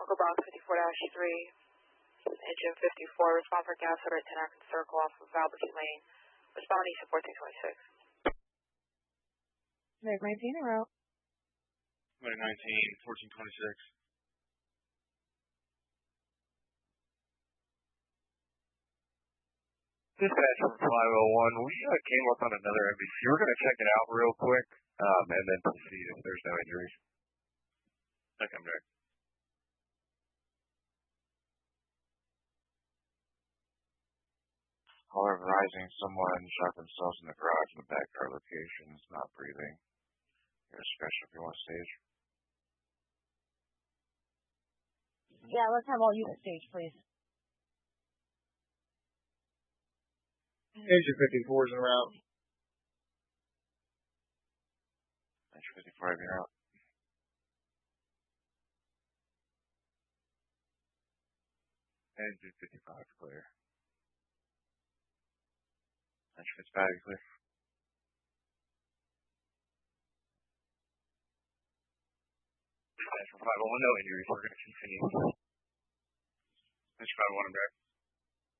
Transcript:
Echo Bronx 54-3, engine 54, respond for gas order at 10 Atkins Circle off of Albert Lane. Respond east of 1426. Meg 19 en route. Meg 19, 1426. Dispatch from 501, we came up on another NBC. We're going to check it out real quick, and then proceed if there's no injuries. Okay, I'm there. Caller advising someone shot themselves in the garage in the back car location, is not breathing. You're special if you want stage. Yeah, let's have all unit stage, please. Engine 54 is en route. Engine 55 in route. Engine 55 clear. Engine 55 clear. Dispatch from 501, no injuries. We're going to continue. Engine 501, I'm there.